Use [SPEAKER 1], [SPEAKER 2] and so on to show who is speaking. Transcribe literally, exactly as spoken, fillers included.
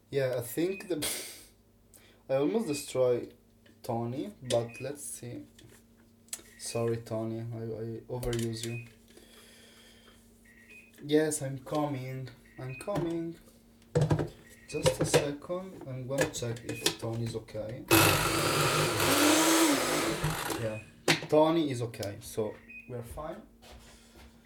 [SPEAKER 1] Yeah, I think the I almost destroy Tony, but let's see. Sorry, Tony, I, I overuse you. Yes, I'm coming. I'm coming. Just a second. I'm gonna check if Tony is okay. Yeah, Tony is okay, so we're fine.